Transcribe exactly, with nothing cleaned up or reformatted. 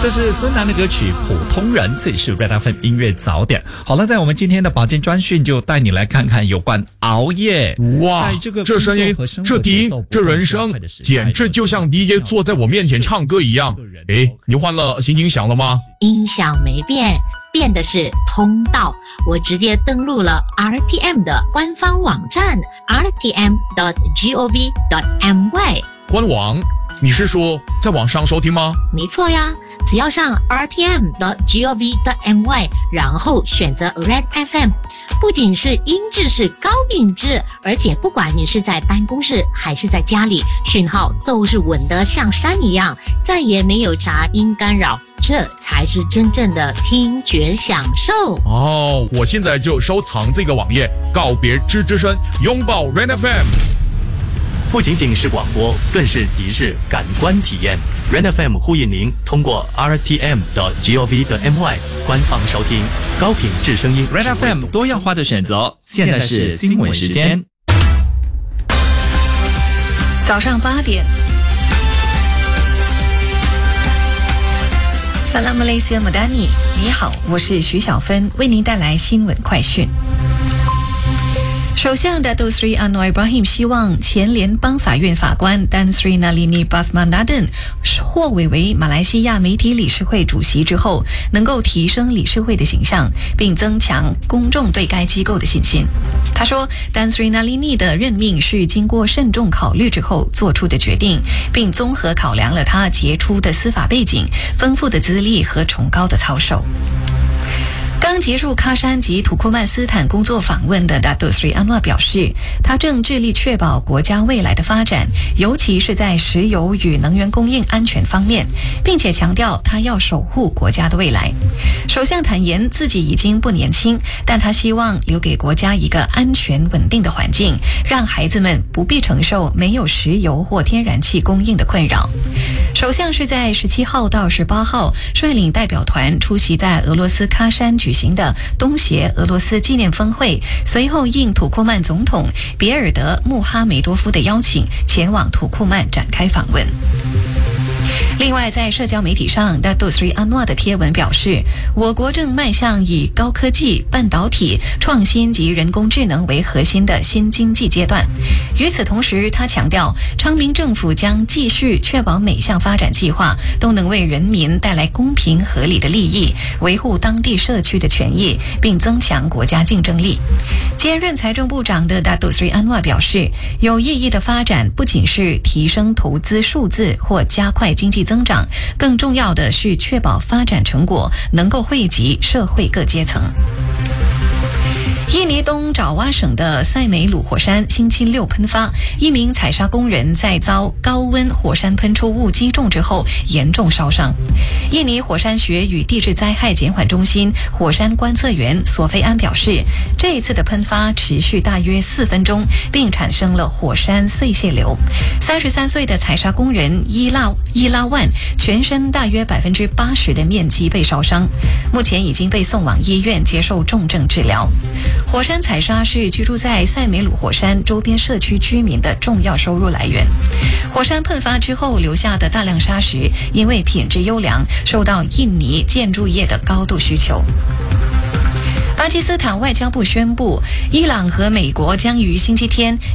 这是孙楠的歌曲《普通人》，这里是 Red F M 音乐早点。好了，在我们今天的保健专讯就带你来看看有关熬夜。 哇， 在这个这声音，这笛，这人声，简直就像 D J 坐在我面前唱歌一样。诶，你换了心情响了吗？ 音响没变，变的是通道。我直接登录了 R T M 的官方网站 r t m dot gov dot my。 官网？你是说在网上收听吗？ 没错呀，只要上 r t m dot gov dot my， 然后选择 Red F M， 不仅是音质是高品质，而且不管你是在办公室还是在家里，讯号都是稳得像山一样，再也没有杂音干扰，这才是真正的听觉享受。 哦，我现在就收藏这个网页，告别吱吱声，拥抱 Red F M。 不仅仅是广播，更是极致感官体验。Red F M 呼吁您通过 r t m dot gov dot my 官方收听高品质声音。 Red F M 多样化的选择，现在是新闻时间。 早上八点。Salam Malaysia Madani， 你好，我是徐小芬，为您带来新闻快讯。首相 Datuk Seri Anwar Ibrahim 希望前联邦法院法官 Tan Sri Nalini Basmanaden 获委为马来西亚媒体理事会主席之后，能够提升理事会的形象，并增强公众对该机构的信心。他说 Tan Sri Nalini 的任命是经过慎重考虑之后做出的决定，并综合考量了他杰出的司法背景、丰富的资历和崇高的操守。刚结束喀山及土库曼斯坦工作访问的 Datuk Seri Anwar 表示，他正致力确保国家未来的发展，尤其是在石油与能源供应安全方面，并且强调他要守护国家的未来。首相坦言自己已经不年轻，但他希望留给国家一个安全稳定的环境，让孩子们不必承受没有石油或天然气供应的困扰。首相是在十七号到十八号率领代表团出席在俄罗斯喀山举行的东协俄罗斯纪念峰会，随后应土库曼总统别尔德穆哈梅多夫的邀请，前往土库曼展开访问。另外，在社交媒体上 Datuk Seri Anwar 的贴文表示，我国正迈向以高科技、半导体、创新及人工智能为核心的新经济阶段。与此同时，他强调昌明政府将继续确保每项发展计划都能为人民带来公平合理的利益，维护当地社区的权益，并增强国家竞争力。兼任财政部长的 Datuk Seri Anwar 表示，有意义的发展不仅是提升投资数字或加快经济增长，更重要的是确保发展成果能够惠及社会各阶层。印尼东爪哇省的塞梅鲁火山星期六喷发，一名采砂工人在遭高温火山喷出物击中之后严重烧伤。印尼火山学与地质灾害减缓中心火山观测员索菲安表示，这一次的喷发持续大约四分钟，并产生了火山碎屑流。三十三岁的采砂工人伊拉伊拉万全身大约百分之八十的面积被烧伤，目前已经被送往医院接受重症治疗。火山采砂是居住在塞梅鲁火山周边社区居民的重要收入来源。火山喷发之后留下的大量砂石，因为品质优良，受到印尼建筑业的高度需求。巴基斯坦外交部宣布，伊朗和美国将于星期天